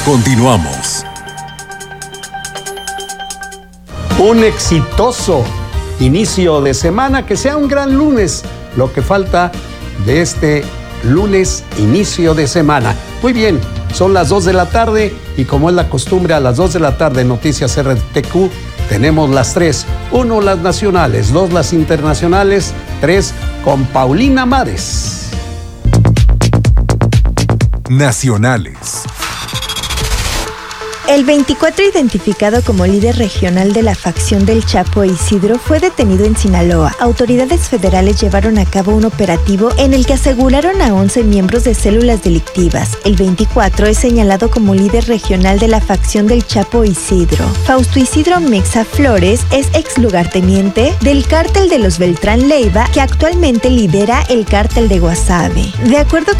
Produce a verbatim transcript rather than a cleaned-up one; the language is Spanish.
Continuamos. Un exitoso inicio de semana, que sea un gran lunes, lo que falta de este lunes inicio de semana. Muy bien, son las dos de la tarde y como es la costumbre, a las dos de la tarde Noticias R T Q tenemos las tres. Uno, las nacionales, dos, las internacionales, tres, con Paulina Mares. Nacionales. El veinticuatro, identificado como líder regional de la facción del Chapo Isidro, fue detenido en Sinaloa. Autoridades federales llevaron a cabo un operativo en el que aseguraron a once miembros de células delictivas. El veinticuatro es señalado como líder regional de la facción del Chapo Isidro. Fausto Isidro Mexa Flores es ex lugarteniente del cártel de los Beltrán Leiva, que actualmente lidera el cártel de Guasave. De acuerdo